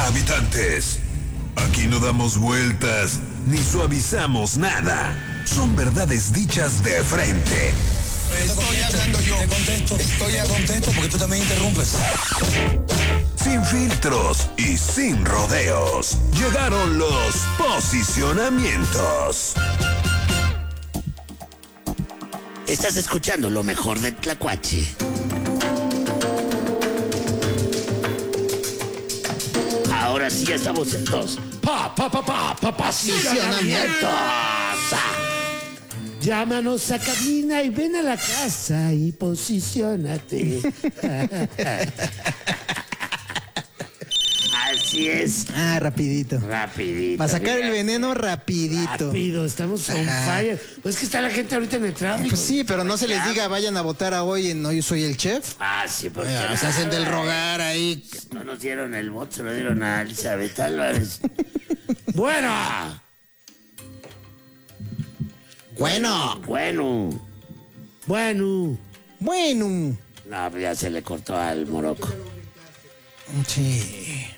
Habitantes, aquí no damos vueltas ni suavizamos nada. Son verdades dichas de frente. Estoy hablando yo. Estoy contento porque tú también interrumpes. Sin filtros y sin rodeos. Llegaron los posicionamientos. Estás escuchando lo mejor de Tlacuache. Ahora sí estamos en los posicionamientos. Llámanos a cabina y ven a la casa y posiciónate. Así es. Rapidito. Rapidito. Va a sacar el veneno rapidito. Rápido, estamos on fire. Pues es que está la gente ahorita en el tráfico. Pues sí, pero no se les diga vayan a votar a hoy en Hoy Soy el Chef. Sí, porque Se hacen del rogar ahí. no nos dieron el voto, se lo dieron a Elizabeth Álvarez. Bueno. No, pues ya se le cortó al Morocco. Sí.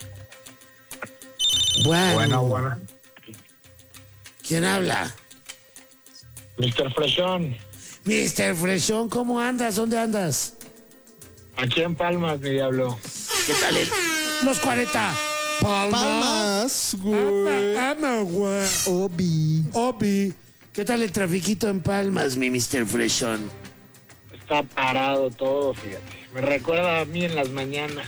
Bueno. ¿Quién habla? Mr. Freshón, Mr. Freshón, ¿cómo andas? ¿Dónde andas? aquí en Palmas, mi diablo. ¿Qué tal los 40? Palmas, güey. Ama, güey. Obi. ¿Qué tal el trafiquito en Palmas, mi Mr. Freshón? Está parado todo, fíjate. Me recuerda a mí en las mañanas.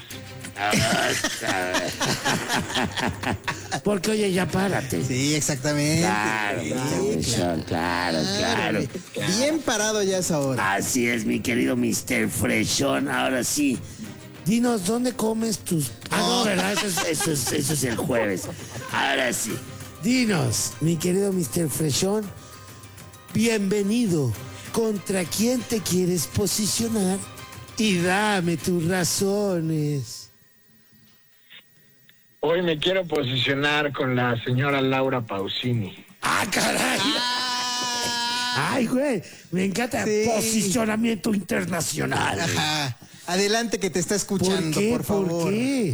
Porque, oye, ya párate. Sí, exactamente. Claro, Sí, claro. Bien parado ya es ahora. Así es, mi querido Mr. Freshón. Ahora sí, dinos, ¿dónde comes tus...? No, ¿verdad? Eso es el jueves. Ahora sí, dinos, mi querido Mr. Freshón, bienvenido. ¿Contra quién te quieres posicionar? Y dame tus razones. Hoy me quiero posicionar con la señora Laura Pausini. ¡Ah, caray! ¡Ay, güey! Me encanta. Sí. Posicionamiento internacional. Ajá. Adelante que te está escuchando, por favor. ¿Por qué?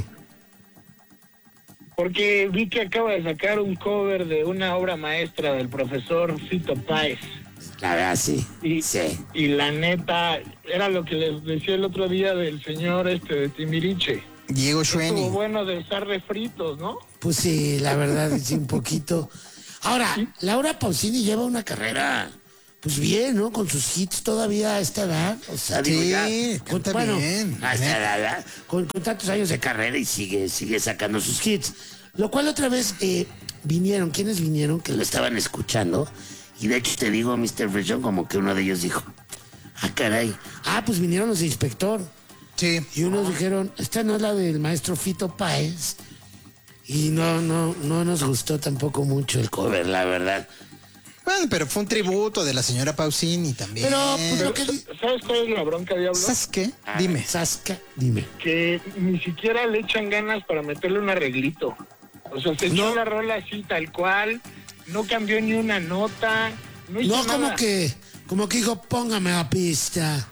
Porque vi que acaba de sacar un cover de una obra maestra del profesor Fito Páez. La verdad, sí. Sí. Y la neta, era lo que les decía el otro día del señor de Timbiriche. Diego Estuvo Schwenny. bueno de estar refritos, ¿no? Pues sí, la verdad, sí, un poquito. Ahora, Laura Pausini lleva una carrera, pues bien, ¿no? Con sus hits todavía a esta edad. O sea, digo, Sí, ya, canta bien. a esta edad, con tantos años de carrera y sigue sacando sus hits. Lo cual otra vez vinieron, ¿quiénes vinieron? Que lo estaban escuchando. Y de hecho te digo, Mr. Freshón, como que uno de ellos dijo, caray. Pues vinieron los de Inspector. Sí. Y unos dijeron, esta no es la del maestro Fito Páez. Y no nos gustó tampoco mucho el cover, la verdad. Bueno, pero fue un tributo de la señora Pausini también. Pero, pues, lo que... ¿Sabes cuál es la bronca, Diablo? ¿Sabes qué? Dime. Sasca, dime. Que ni siquiera le echan ganas para meterle un arreglito. O sea, se echó la rola así, tal cual, no cambió ni una nota, no hizo nada. Como que dijo, póngame a la pista.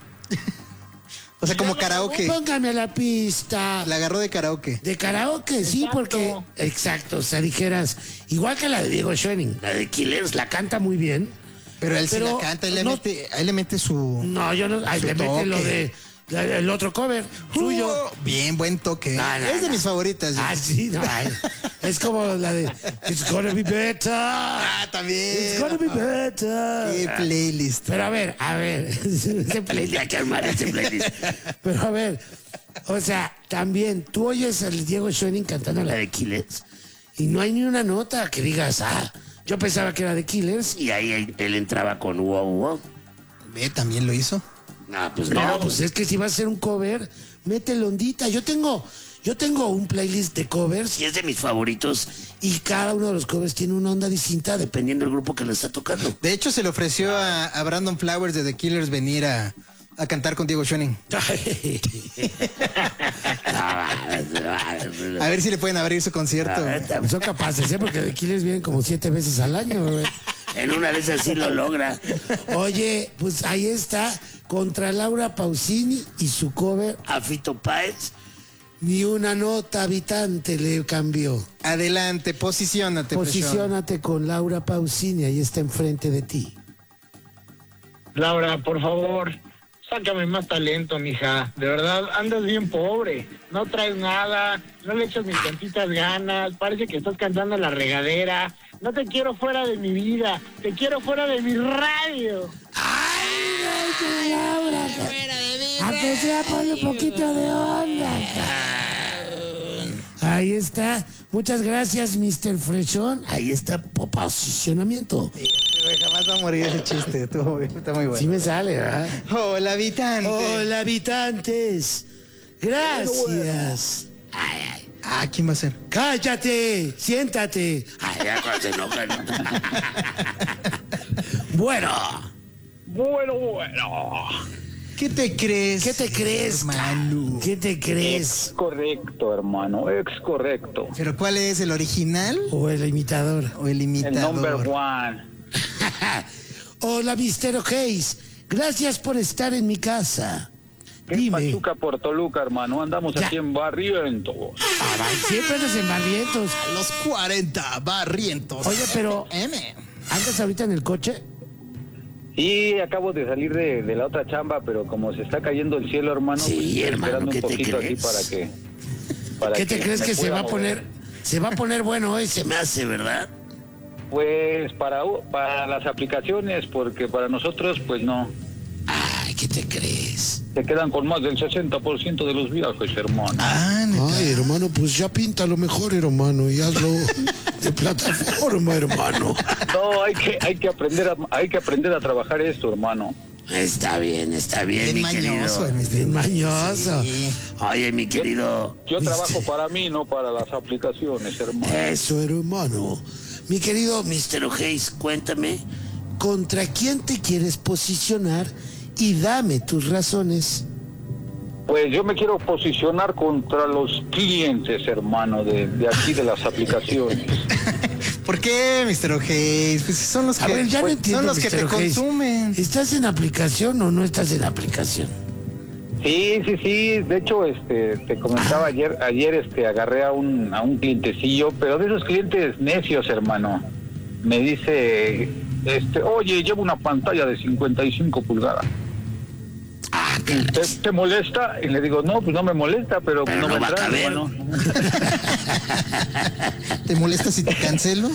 O sea, como karaoke. Póngame a la pista. La agarró de karaoke. De karaoke, sí, Exacto. porque... Exacto, o sea, dijeras, igual que la de Diego Schwenning, la de Killers, la canta muy bien. Pero él sí la canta, él le mete su... No, yo no, le mete toque. lo de... El otro cover suyo. Bien, buen toque. Es de mis favoritas. Sí, no. Es como la de It's gonna be better. También. It's gonna be better. Qué playlist. Pero a ver. Ese playlist, hay que armar ese playlist. Pero a ver, o sea, también tú oyes al Diego Schwenning cantando la de Killers y no hay ni una nota que digas, yo pensaba que era de Killers y ahí él entraba con wow. Ve, también lo hizo. Pues es que si vas a hacer un cover, métele ondita. Yo tengo un playlist de covers y es de mis favoritos y cada uno de los covers tiene una onda distinta dependiendo del grupo que le está tocando. De hecho, se le ofreció a Brandon Flowers de The Killers venir a cantar con Diego Schwenning. A ver si le pueden abrir su concierto. Son capaces, porque The Killers vienen como 7 veces al año, güey. En una vez así lo logra. Oye, pues ahí está, contra Laura Pausini y su cover a Fito Páez. Ni una nota habitante le cambió. Adelante, posiciónate. Posiciónate con Laura Pausini, ahí está enfrente de ti. Laura, por favor, sácame más talento, mija. De verdad, andas bien pobre. No traes nada, no le echas ni tantitas ganas. Parece que estás cantando en la regadera. No te quiero fuera de mi vida, te quiero fuera de mi radio. ¡Ay, Laura! Aunque sea ponle un poquito de onda. Ahí está. Muchas gracias, Mr. Freshón. Ahí está posicionamiento. Jamás va a morir ese chiste. Está muy bueno. Sí me sale, ¿verdad? Hola, habitante. Hola, habitantes. Gracias. ¿Quién va a ser? Cállate, siéntate. Ay, ya cuando se enoja, ¿no? Bueno. ¿Qué te crees? ¿Qué te crees, hermano? ¿Qué te crees? Correcto, hermano, correcto. ¿Pero cuál es? ¿El original O el imitador. o el El imitador? number one. Hola, Mr. O'Hays. Gracias por estar en mi casa. ¿Qué Dime. Pachuca por Toluca, hermano? Andamos Ya. aquí en Barrientos. Siempre nos embarrientos. A los 40 barrientos. Oye, pero M. ¿andas ahorita en el coche? Sí, acabo de salir de la otra chamba, pero como se está cayendo el cielo, hermano, Sí, pues estoy hermano, esperando ¿qué un te poquito aquí crees? para ¿Qué te crees me que se pueda va a mover. poner? Se va a poner bueno hoy, se me hace, ¿verdad? Pues para las aplicaciones, porque para nosotros, pues no. Ay, ¿qué te crees? Se quedan con más del 60% de los viajes, hermano. ¿Neta? Ay, hermano, pues ya pinta lo mejor, hermano, y hazlo de plataforma, hermano. No, hay que aprender a trabajar esto, hermano. Está bien, Bien mi mañoso, querido. el Bien mañoso. Sí. Oye, mi querido. Yo trabajo para mí, no para las aplicaciones, hermano. Eso, hermano. Mi querido Mr. O'Hays, cuéntame, ¿contra quién te quieres posicionar? Y dame tus razones. Pues yo me quiero posicionar contra los clientes, hermano, de aquí de las aplicaciones. ¿Por qué, Mr. O'Hays? Pues son los A que, ver, ya no entiendo, son los que Mr. te O'Hays. consumen. ¿Estás en aplicación o no estás en aplicación? Sí. De hecho, te comentaba ayer, agarré a un clientecillo, pero de esos clientes necios, hermano. Me dice, oye, llevo una pantalla de 55 pulgadas. ¿Te molesta? Y le digo, no, pues no me molesta, pero Pero no no me va a trae, caber. hermano. ¿Te molesta si te cancelo?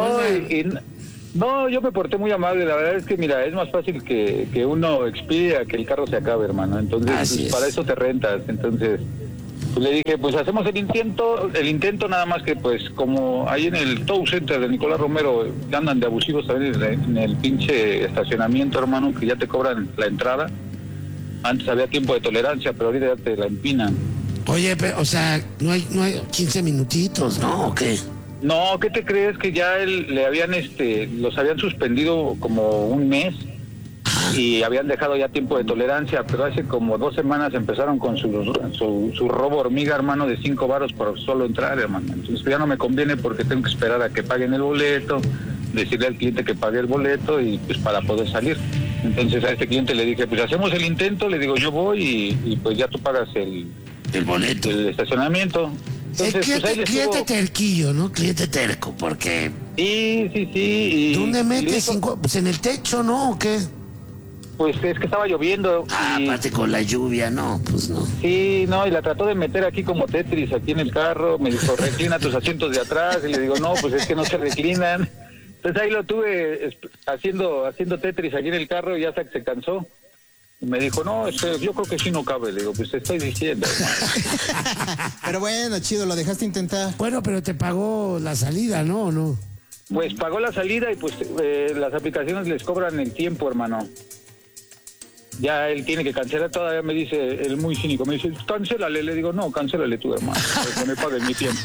No, yo me porté muy amable. La verdad es que, mira, es más fácil que uno expida que el carro se acabe, hermano. Entonces, Así pues, es. para eso te rentas. Entonces, pues, le dije, pues hacemos el intento nada más que, pues, como ahí en el Tow Center de Nicolás Romero andan de abusivos también en el pinche estacionamiento, hermano, que ya te cobran la entrada. Antes había tiempo de tolerancia, pero ahorita ya te la empinan. Oye, pero, o sea, no hay 15 minutitos, ¿no? ¿O qué? No, ¿qué te crees? Que ya los habían suspendido como un mes y habían dejado ya tiempo de tolerancia, pero hace como 2 semanas empezaron con su robo hormiga, hermano, de 5 varos por solo entrar, hermano. Entonces ya no me conviene porque tengo que esperar a que paguen el boleto, decirle al cliente que pague el boleto y pues para poder salir. Entonces a este cliente le dije, pues hacemos el intento, le digo, yo voy y pues ya tú pagas el boleto. el estacionamiento. El Entonces, pues ahí cliente, les cliente digo, terquillo, ¿no? Cliente terco, porque sí. Y ¿dónde y metes dijo, 5? Pues en el techo, ¿no? ¿O qué? Pues es que estaba lloviendo. Ah, y, aparte con la lluvia, no, pues no. sí, no, y la trató de meter aquí como Tetris, aquí en el carro. Me dijo, reclina tus asientos de atrás. Y le digo, no, pues es que no se reclinan. Entonces ahí lo tuve haciendo Tetris aquí en el carro y hasta que se cansó. Y me dijo, no, yo creo que sí no cabe. Le digo, pues te estoy diciendo, hermano. Pero bueno, chido, lo dejaste intentar. Bueno, pero te pagó la salida, ¿no? ¿O no? Pues pagó la salida y pues las aplicaciones les cobran el tiempo, hermano. Ya él tiene que cancelar, todavía me dice, el muy cínico, me dice, cancélale. Le digo, no, cancélale tú, hermano, para que me paguen mi tiempo.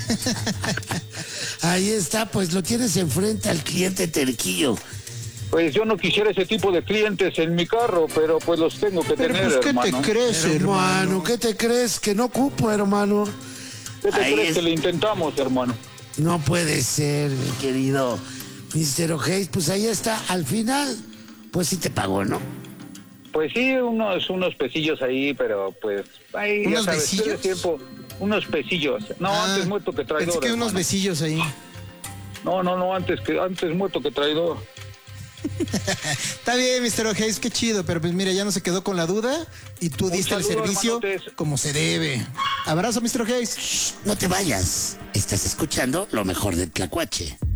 Ahí está, pues lo tienes enfrente al cliente terquillo. Pues yo no quisiera ese tipo de clientes en mi carro, pero pues los tengo que Pero tener, pues, ¿qué hermano. te crees, hermano? ¿Qué te crees? Que no cupo, hermano. ¿Qué te Ahí crees es- que le intentamos, hermano? No puede ser, mi querido Mr. O'Hays. Pues ahí está, al final, pues sí te pagó, ¿no? Pues sí, unos pesillos ahí, pero pues ahí, ya ¿Unos sabes, besillos? pierdes tiempo. Unos pesillos. No, antes muerto que traidor. Pensé que unos hermano. besillos ahí. No, antes muerto que traidor. Está bien, Mr. O'Hays, qué chido, pero pues mira, ya no se quedó con la duda y tú Un diste el saludo, servicio hermanotes. como se debe. Abrazo, Mr. O'Hays. No te vayas. Estás escuchando lo mejor de Tlacuache.